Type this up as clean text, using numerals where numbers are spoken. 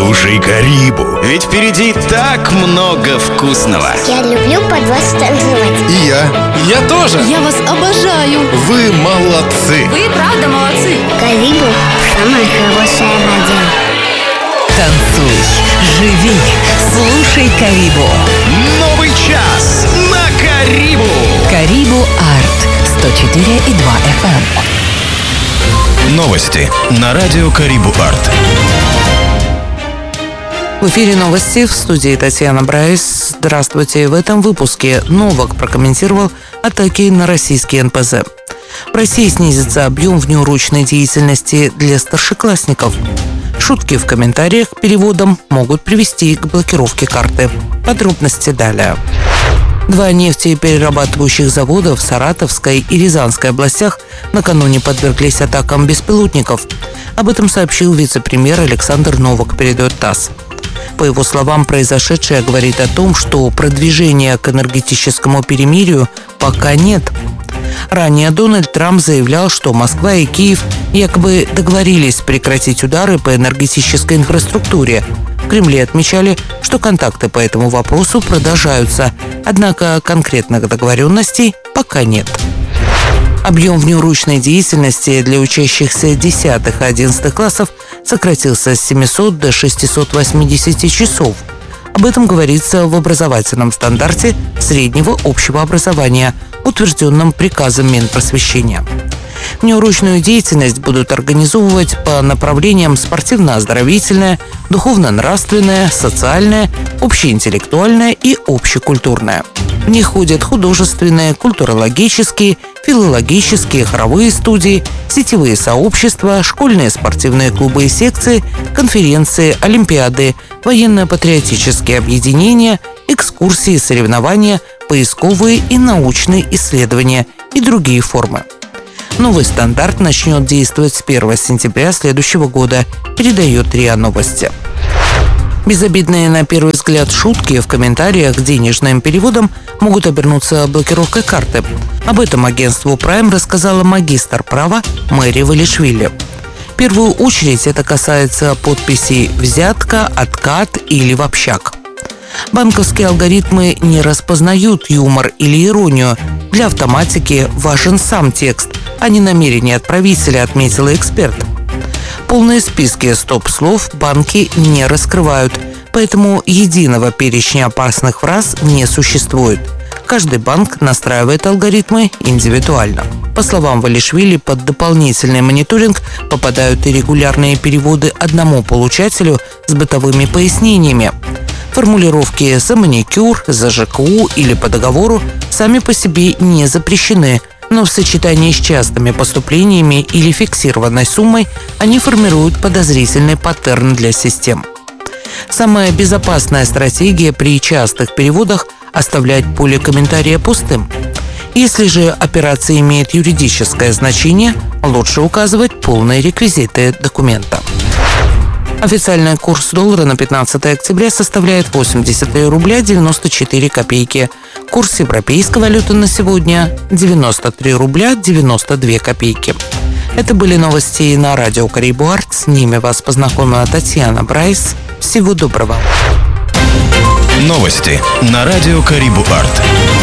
Слушай Карибу, ведь впереди так много вкусного. Я люблю под вас танцевать. И я тоже. Я вас обожаю. Вы молодцы. Вы правда молодцы. Карибу – самое хорошее радио. Танцуй, живи, слушай Карибу. Новый час на Карибу. Карибу Арт 104,2 FM. Новости на радио Карибу Арт. В эфире новости, в студии Татьяна Брайс. Здравствуйте. В этом выпуске Новак прокомментировал атаки на российский НПЗ. В России снизится объем внеурочной деятельности для старшеклассников. Шутки в комментариях к переводам могут привести к блокировке карты. Подробности далее. 2 нефтеперерабатывающих завода в Саратовской и Рязанской областях накануне подверглись атакам беспилотников. Об этом сообщил вице-премьер Александр Новак, передает ТАСС. По его словам, произошедшее говорит о том, что продвижения к энергетическому перемирию пока нет. Ранее Дональд Трамп заявлял, что Москва и Киев якобы договорились прекратить удары по энергетической инфраструктуре. В Кремле отмечали, что контакты по этому вопросу продолжаются, однако конкретных договоренностей пока нет. Объем внеурочной деятельности для учащихся 10 и 11 классов сократился с 700 до 680 часов. Об этом говорится в образовательном стандарте среднего общего образования, утвержденном приказом Минпросвещения. Внеурочную деятельность будут организовывать по направлениям спортивно-оздоровительная, духовно-нравственная, социальная, общеинтеллектуальная и общекультурная. В них ходят художественные, культурологические, филологические, хоровые студии, сетевые сообщества, школьные спортивные клубы и секции, конференции, олимпиады, военно-патриотические объединения, экскурсии, соревнования, поисковые и научные исследования и другие формы. Новый стандарт начнет действовать с 1 сентября следующего года, передает РИА Новости. Безобидные на первый взгляд шутки в комментариях к денежным переводам могут обернуться блокировкой карты. Об этом агентству Prime рассказала магистр права Мэри Валишвили. В первую очередь это касается подписей «взятка», «откат» или «в общак». Банковские алгоритмы не распознают юмор или иронию. Для автоматики важен сам текст, а не намерение отправителя, отметила эксперт. Полные списки стоп-слов банки не раскрывают, поэтому единого перечня опасных фраз не существует. Каждый банк настраивает алгоритмы индивидуально. По словам Валишвили, под дополнительный мониторинг попадают и регулярные переводы одному получателю с бытовыми пояснениями. Формулировки «за маникюр», «за ЖКУ» или «по договору» сами по себе не запрещены, но в сочетании с частыми поступлениями или фиксированной суммой они формируют подозрительный паттерн для систем. Самая безопасная стратегия при частых переводах – оставлять поле комментария пустым. Если же операция имеет юридическое значение, лучше указывать полные реквизиты документа. Официальный курс доллара на 15 октября составляет 83 рубля 94 копейки. Курс европейской валюты на сегодня – 93 рубля 92 копейки. Это были новости на радио Карибу Арт. С ними вас познакомила Татьяна Брайс. Всего доброго. Новости на радио Карибу Арт.